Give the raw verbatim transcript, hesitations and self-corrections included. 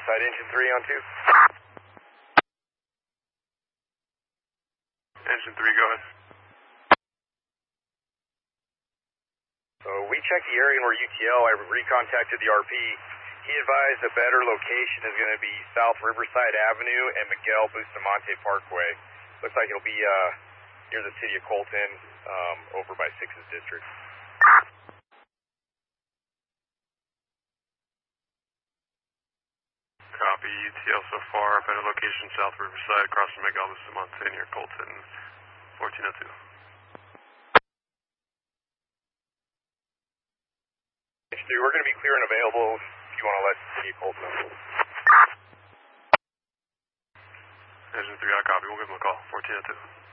Riverside, engine three on two. Engine three, go ahead. So we checked the area and we're U T L. I recontacted the R P. He advised a better location is going to be South Riverside Avenue and Miguel Bustamante Parkway. Looks like it'll be uh, near the city of Colton, um, over by six's district. Copy, U T L so far. Better location, South Riverside, across from Miguel Bustamante near Colton, fourteen oh two. We're going to be clear and available if you want to let City of Colton know. Engine three, I copy. We'll give him a call, fourteen oh two.